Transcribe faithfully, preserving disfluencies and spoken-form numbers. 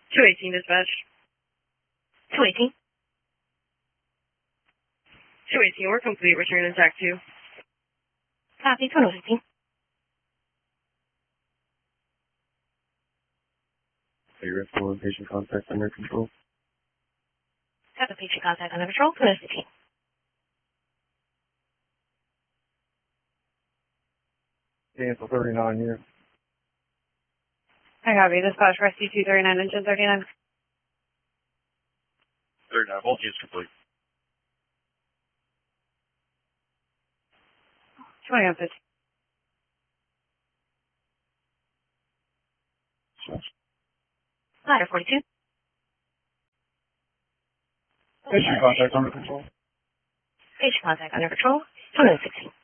two eighteen dispatch. two eighteen. two eighteen, we're complete. Return to TAC two. Copy, twenty fifteen. Are you patient contact under control? Got the patient contact under control, twenty fifteen. Cancel thirty-nine here. I copy. Dispatch rescue two thirty-nine, engine thirty-nine. thirty-nine, both units complete. twenty-one fifty. Ladder forty-two. Patient contact under control. Patient contact under control, twenty sixteen.